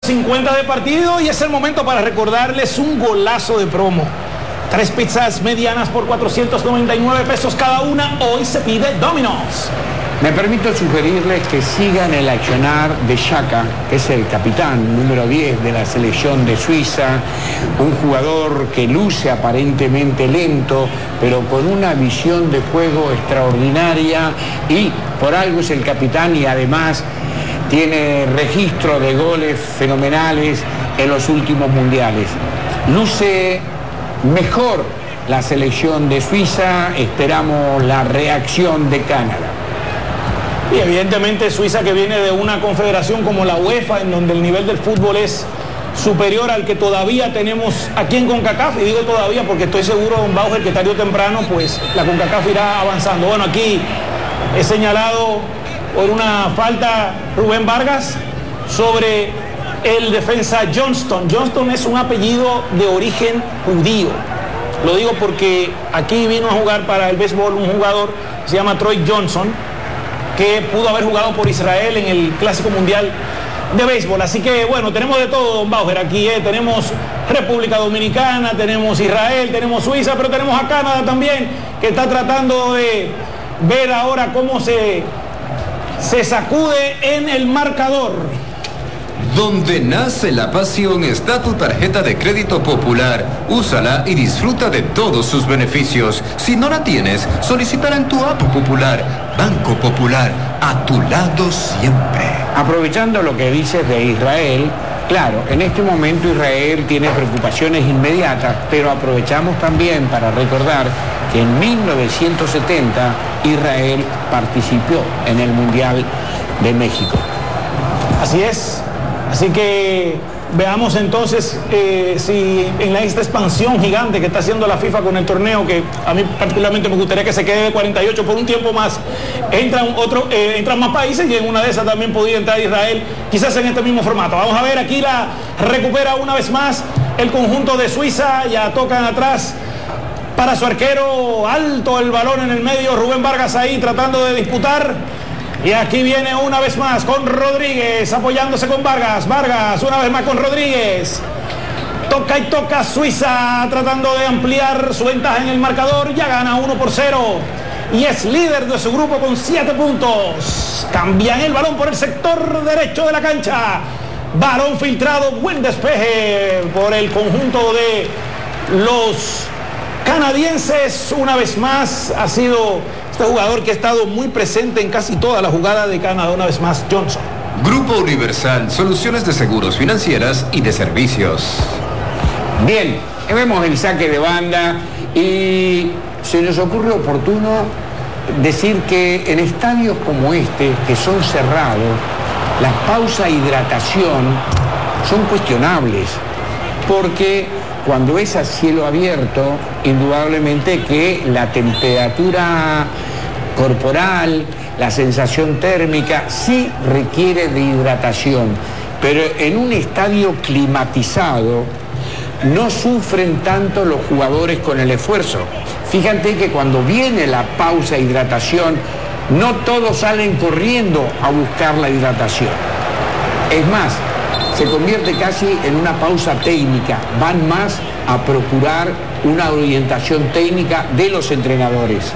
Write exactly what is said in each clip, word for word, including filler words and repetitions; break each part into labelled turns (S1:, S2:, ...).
S1: cincuenta de partido y es el momento para recordarles un golazo de promo. Tres pizzas medianas por cuatrocientos noventa y nueve pesos cada una. Hoy se pide Domino's.
S2: Me permito sugerirles que sigan el accionar de Xhaka, que es el capitán número diez de la selección de Suiza, un jugador que luce aparentemente lento, pero con una visión de juego extraordinaria y por algo es el capitán y además tiene registro de goles fenomenales en los últimos mundiales. Luce mejor la selección de Suiza, esperamos la reacción de Canadá.
S1: Y evidentemente Suiza, que viene de una confederación como la UEFA, en donde el nivel del fútbol es superior al que todavía tenemos aquí en CONCACAF, y digo todavía porque estoy seguro, don Bauer, que tarde o temprano pues la CONCACAF irá avanzando. Bueno, aquí he señalado por una falta Rubén Vargas sobre el defensa Johnston. Johnston es un apellido de origen judío. Lo digo porque aquí vino a jugar para el béisbol un jugador que se llama Troy Johnson, que pudo haber jugado por Israel en el Clásico Mundial de Béisbol. Así que, bueno, tenemos de todo, don Bauer, aquí, ¿eh? Tenemos República Dominicana, tenemos Israel, tenemos Suiza, pero tenemos a Canadá también, que está tratando de ver ahora cómo se, se sacude en el marcador.
S3: Donde nace la pasión está tu tarjeta de crédito Popular. Úsala y disfruta de todos sus beneficios. Si no la tienes, solicítala en tu app Popular. Banco Popular, a tu lado siempre.
S2: Aprovechando lo que dices de Israel, claro, en este momento Israel tiene preocupaciones inmediatas, pero aprovechamos también para recordar que en mil novecientos setenta Israel participó en el Mundial de México.
S1: Así es. Así que veamos entonces eh, si en la, esta expansión gigante que está haciendo la FIFA con el torneo, que a mí particularmente me gustaría que se quede de cuarenta y ocho por un tiempo más, entran, otro, eh, entran más países y en una de esas también podría entrar Israel, quizás en este mismo formato. Vamos a ver, aquí la recupera una vez más el conjunto de Suiza, ya tocan atrás para su arquero, alto el balón en el medio, Rubén Vargas ahí tratando de disputar. Y aquí viene una vez más con Rodríguez, apoyándose con Vargas. Vargas, una vez más con Rodríguez. Toca y toca Suiza, tratando de ampliar su ventaja en el marcador. Ya gana uno por cero. Y es líder de su grupo con siete puntos. Cambian el balón por el sector derecho de la cancha. Balón filtrado, buen despeje por el conjunto de los canadienses. Una vez más ha sido este jugador que ha estado muy presente en casi toda la jugada de Canadá, una vez más, Johnson.
S3: Grupo Universal, soluciones de seguros financieras y de servicios.
S2: Bien, vemos el saque de banda y se nos ocurre oportuno decir que en estadios como este, que son cerrados, las pausas de hidratación son cuestionables, porque cuando es a cielo abierto, indudablemente que la temperatura corporal, la sensación térmica, sí requiere de hidratación, pero en un estadio climatizado no sufren tanto los jugadores con el esfuerzo. Fíjate que cuando viene la pausa de hidratación, no todos salen corriendo a buscar la hidratación. Es más, se convierte casi en una pausa técnica, van más a procurar una orientación técnica de los entrenadores.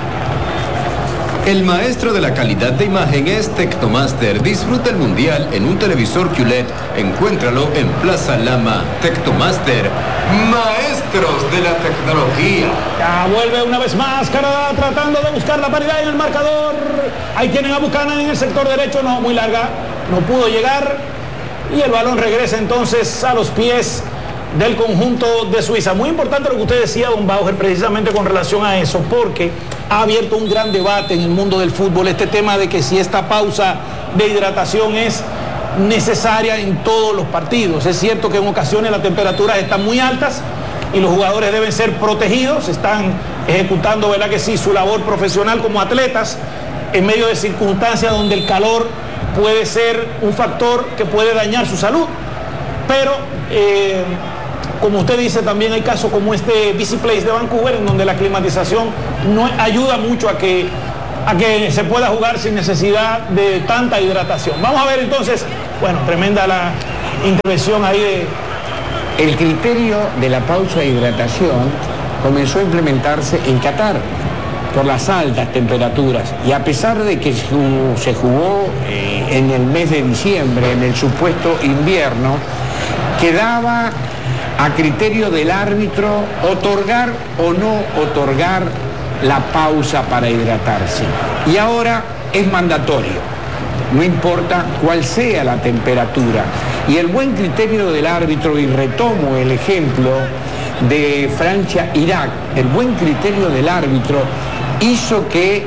S3: El maestro de la calidad de imagen es Tectomaster. Disfruta el mundial en un televisor Q L E D. Encuéntralo en Plaza Lama. Tectomaster, maestros de la tecnología.
S1: Ya vuelve una vez más Canadá tratando de buscar la paridad en el marcador. Ahí tienen a Buchanan en el sector derecho, no, muy larga, no pudo llegar. Y el balón regresa entonces a los pies del conjunto de Suiza. Muy importante lo que usted decía, don Bauer, precisamente con relación a eso, porque ha abierto un gran debate en el mundo del fútbol, este tema de que si esta pausa de hidratación es necesaria en todos los partidos. Es cierto que en ocasiones las temperaturas están muy altas y los jugadores deben ser protegidos, están ejecutando, ¿verdad que sí?, su labor profesional como atletas en medio de circunstancias donde el calor puede ser un factor que puede dañar su salud. Pero, eh, como usted dice, también hay casos como este B C Place de Vancouver, en donde la climatización no ayuda mucho a que, a que se pueda jugar sin necesidad de tanta hidratación. Vamos a ver entonces, bueno, tremenda la intervención ahí de...
S2: El criterio de la pausa de hidratación comenzó a implementarse en Qatar por las altas temperaturas, y a pesar de que se jugó eh, en el mes de diciembre, en el supuesto invierno, quedaba a criterio del árbitro otorgar o no otorgar la pausa para hidratarse. Y ahora es mandatorio, no importa cuál sea la temperatura. Y el buen criterio del árbitro, y retomo el ejemplo de Francia-Irak, el buen criterio del árbitro hizo que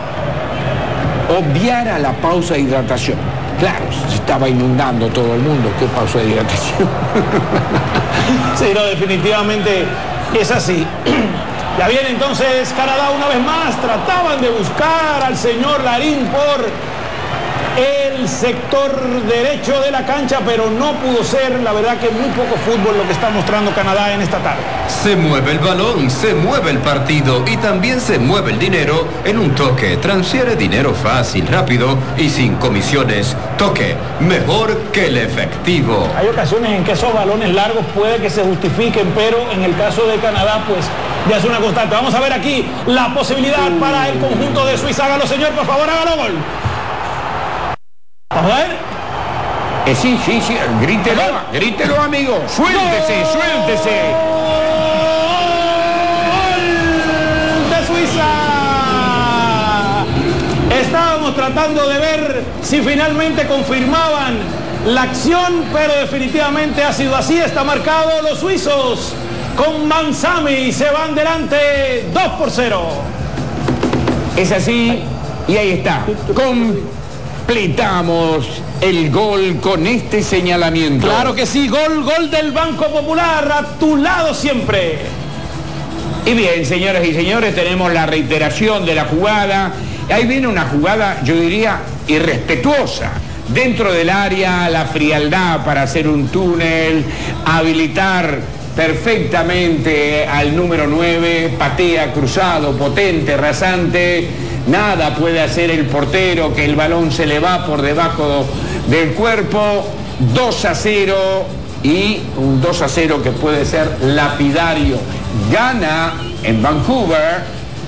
S2: obviara la pausa de hidratación. Claro, se estaba inundando todo el mundo, ¿qué pausa de hidratación?
S1: Sí, no, definitivamente es así. Ya viene entonces Canadá una vez más, trataban de buscar al señor Larín por el sector derecho de la cancha, pero no pudo ser. La verdad que muy poco fútbol lo que está mostrando Canadá en esta tarde.
S3: Se mueve el balón, se mueve el partido y también se mueve el dinero en un toque. Transfiere dinero fácil, rápido y sin comisiones. Toque, mejor que el efectivo.
S1: Hay ocasiones en que esos balones largos puede que se justifiquen, pero en el caso de Canadá, pues ya es una constante. Vamos a ver aquí la posibilidad para el conjunto de Suiza. Hágalo, señor, por favor, hágalo, gol. A ver.
S2: Eh, sí, sí, sí, grítelo, grítelo, amigo. Suéltese, ¡gol! Suéltese.
S1: ¡Gol de Suiza! Estábamos tratando de ver si finalmente confirmaban la acción, pero definitivamente ha sido así. Está marcado, los suizos con Manzami se van delante dos por cero.
S2: Es así, y ahí está. Con Completamos el gol con este señalamiento.
S1: Claro que sí, gol, gol del Banco Popular, a tu lado siempre.
S2: Y bien, señoras y señores, tenemos la reiteración de la jugada. Ahí viene una jugada, yo diría, irrespetuosa. Dentro del área, la frialdad para hacer un túnel, habilitar perfectamente al número nueve, patea cruzado, potente, rasante. Nada puede hacer el portero, que el balón se le va por debajo del cuerpo. dos a cero, y un dos a cero que puede ser lapidario. Gana en Vancouver,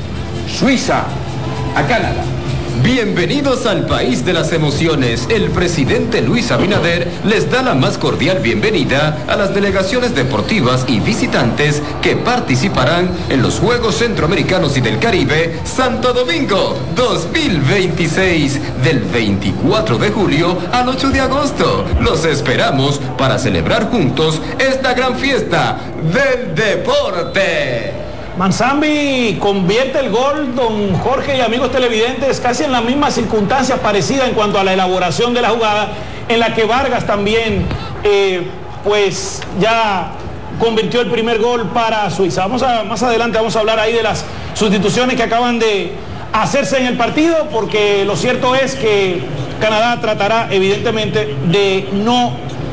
S2: Suiza, a Canadá.
S3: Bienvenidos al país de las emociones. El presidente Luis Abinader les da la más cordial bienvenida a las delegaciones deportivas y visitantes que participarán en los Juegos Centroamericanos y del Caribe Santo Domingo dos mil veintiséis, del veinticuatro de julio al ocho de agosto. Los esperamos para celebrar juntos esta gran fiesta del deporte.
S1: Manzambi convierte el gol, don Jorge y amigos televidentes, casi en la misma circunstancia parecida en cuanto a la elaboración de la jugada, en la que Vargas también, eh, pues ya convirtió el primer gol para Suiza. Vamos a, más adelante vamos a hablar ahí de las sustituciones que acaban de hacerse en el partido, porque lo cierto es que Canadá tratará evidentemente de no,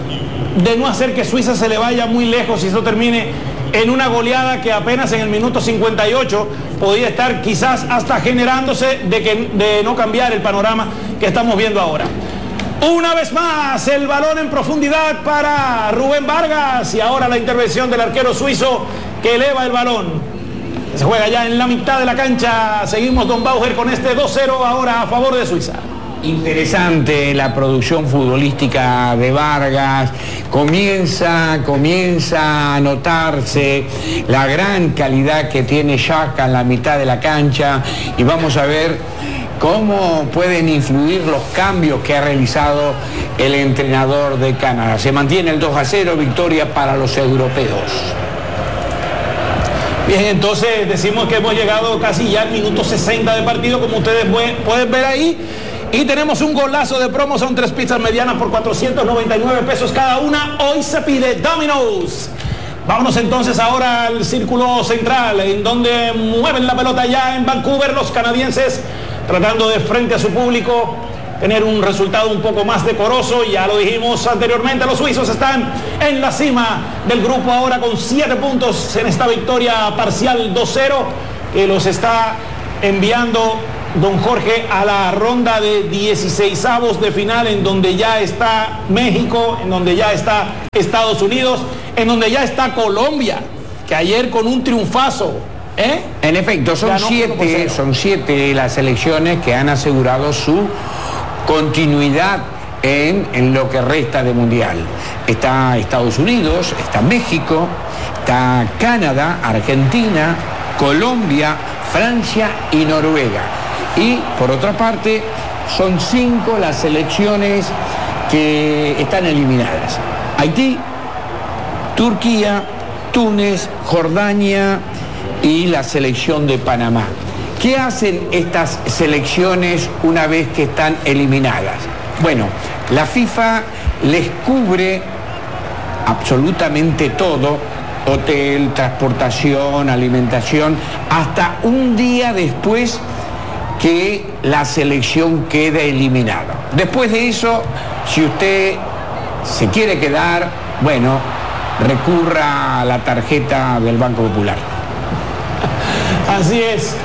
S1: de no hacer que Suiza se le vaya muy lejos y eso termine en una goleada que apenas en el minuto cincuenta y ocho podía estar quizás hasta generándose de, que, de no cambiar el panorama que estamos viendo ahora. Una vez más, el balón en profundidad para Rubén Vargas, y ahora la intervención del arquero suizo que eleva el balón. Se juega ya en la mitad de la cancha. Seguimos, don Bauer, con este dos cero ahora a favor de Suiza.
S2: Interesante la producción futbolística de Vargas. Comienza, comienza a notarse la gran calidad que tiene Xhaka en la mitad de la cancha, y vamos a ver cómo pueden influir los cambios que ha realizado el entrenador de Canadá. Se mantiene el dos a cero, victoria para los europeos.
S1: Bien, entonces decimos que hemos llegado casi ya al minuto sesenta de partido, como ustedes pueden ver ahí. Y tenemos un golazo de promo, son tres pizzas medianas por cuatrocientos noventa y nueve pesos cada una. Hoy se pide Domino's. Vámonos entonces ahora al círculo central, en donde mueven la pelota ya en Vancouver los canadienses, tratando de frente a su público tener un resultado un poco más decoroso. Ya lo dijimos anteriormente, los suizos están en la cima del grupo ahora con siete puntos en esta victoria parcial dos cero, que los está enviando don Jorge, a la ronda de dieciseisavos de final, en donde ya está México, en donde ya está Estados Unidos, en donde ya está Colombia, que ayer con un triunfazo, ¿eh?
S2: En efecto, son siete, son siete las selecciones que han asegurado su continuidad en, en lo que resta de Mundial. Está Estados Unidos, está México, está Canadá, Argentina, Colombia, Francia y Noruega. Y por otra parte, son cinco las selecciones que están eliminadas: Haití, Turquía, Túnez, Jordania y la selección de Panamá. ¿Qué hacen estas selecciones una vez que están eliminadas? Bueno, la FIFA les cubre absolutamente todo: hotel, transportación, alimentación, hasta un día después que la selección quede eliminada. Después de eso, si usted se quiere quedar, bueno, recurra a la tarjeta del Banco Popular.
S1: Así es.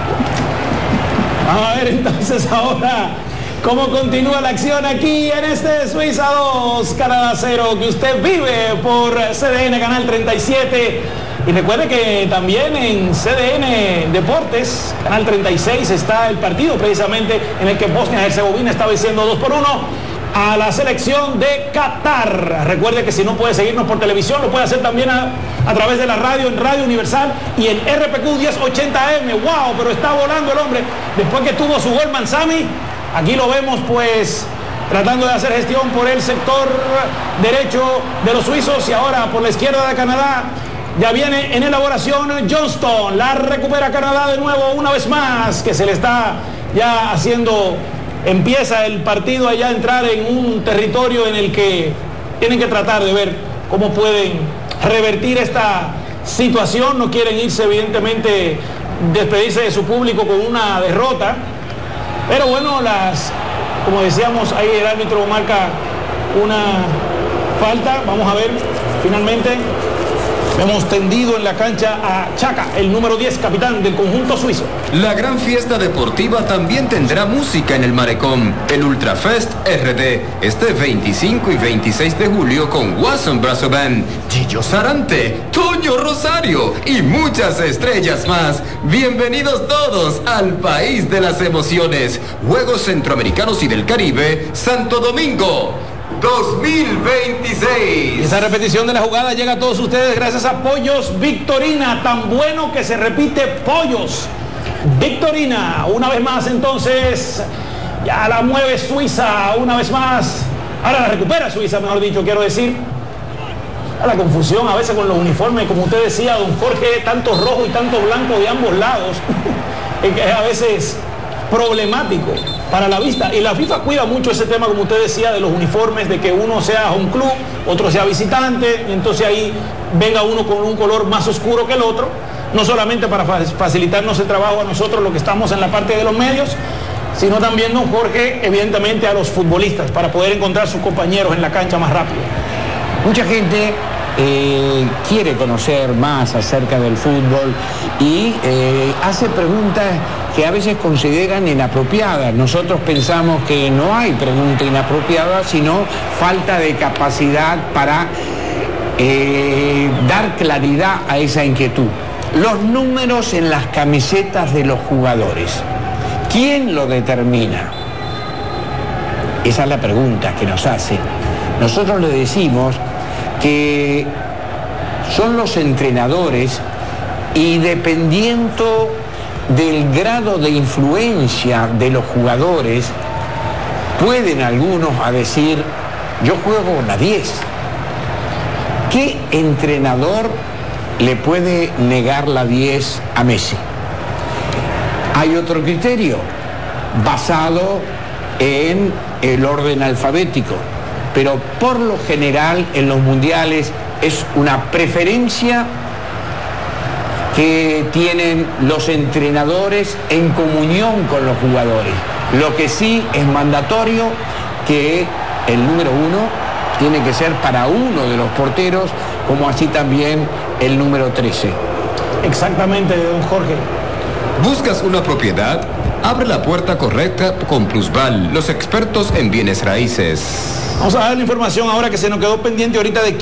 S1: Vamos a ver entonces ahora cómo continúa la acción aquí en este Suiza dos, Canadá cero, que usted vive por C D N Canal treinta y siete. Y recuerde que también en C D N Deportes, Canal treinta y seis, está el partido precisamente en el que Bosnia-Herzegovina está venciendo dos por uno a la selección de Qatar. Recuerde que si no puede seguirnos por televisión, lo puede hacer también a, a través de la radio, en Radio Universal y en R P Q diez ochenta M. ¡Wow! Pero está volando el hombre. Después que tuvo su gol Manzami, aquí lo vemos pues tratando de hacer gestión por el sector derecho de los suizos, y ahora por la izquierda de Canadá. Ya viene en elaboración Johnston, la recupera Canadá de nuevo una vez más, que se le está ya haciendo, empieza el partido a ya entrar en un territorio en el que tienen que tratar de ver cómo pueden revertir esta situación. No quieren irse, evidentemente, despedirse de su público con una derrota, pero bueno, las, como decíamos, ahí el árbitro marca una falta. Vamos a ver, finalmente hemos tendido en la cancha a Chaka, el número diez, capitán del conjunto suizo.
S3: La gran fiesta deportiva también tendrá música en el Marecón. El Ultrafest R D, este veinticinco y veintiséis de julio, con Watson Brazo Band, Gillo Sarante, Toño Rosario y muchas estrellas más. Bienvenidos todos al país de las emociones. Juegos Centroamericanos y del Caribe, Santo Domingo dos mil veintiséis.
S1: Y esa repetición de la jugada llega a todos ustedes gracias a Pollos Victorina, tan bueno que se repite. Pollos Victorina, una vez más entonces, ya la mueve Suiza, una vez más, ahora la recupera Suiza, mejor dicho, quiero decir. A la confusión a veces con los uniformes, como usted decía, don Jorge, tanto rojo y tanto blanco de ambos lados, es a veces problemático para la vista, y la FIFA cuida mucho ese tema, como usted decía, de los uniformes, de que uno sea un club, otro sea visitante, y entonces ahí venga uno con un color más oscuro que el otro, no solamente para facilitarnos el trabajo a nosotros, los que estamos en la parte de los medios, sino también, don Jorge, evidentemente a los futbolistas, para poder encontrar sus compañeros en la cancha más rápido.
S2: Mucha gente eh, quiere conocer más acerca del fútbol y eh, hace preguntas que a veces consideran inapropiadas. Nosotros pensamos que no hay pregunta inapropiada, sino falta de capacidad para eh, dar claridad a esa inquietud. Los números en las camisetas de los jugadores, ¿quién lo determina? Esa es la pregunta que nos hace. Nosotros le decimos que son los entrenadores, y dependiendo del grado de influencia de los jugadores, pueden algunos a decir, yo juego con la diez. ¿Qué entrenador le puede negar la diez a Messi? Hay otro criterio basado en el orden alfabético, pero por lo general en los mundiales es una preferencia que tienen los entrenadores en comunión con los jugadores. Lo que sí es mandatorio que el número uno tiene que ser para uno de los porteros, como así también el número trece.
S1: Exactamente, don Jorge.
S3: ¿Buscas una propiedad? Abre la puerta correcta con Plusval, los expertos en bienes raíces.
S1: Vamos a dar la información ahora que se nos quedó pendiente ahorita de